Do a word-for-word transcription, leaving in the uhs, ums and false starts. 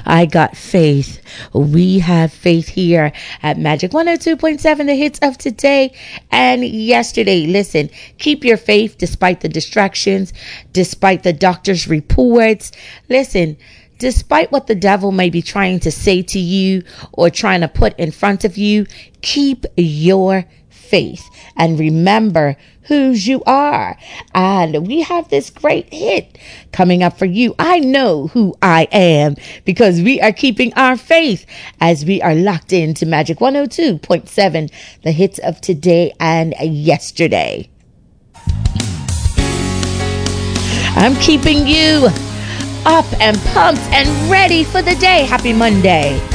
I got faith. We have faith here at Magic one oh two point seven, the hits of today and yesterday. Listen, keep your faith despite the distractions, despite the doctor's reports. Listen, despite what the devil may be trying to say to you or trying to put in front of you, keep your faith and remember whose you are. And we have this great hit coming up for you. I know who I am because we are keeping our faith as we are locked into Magic one oh two point seven, the hits of today and yesterday. I'm keeping you up and pumped and ready for the day. Happy Monday.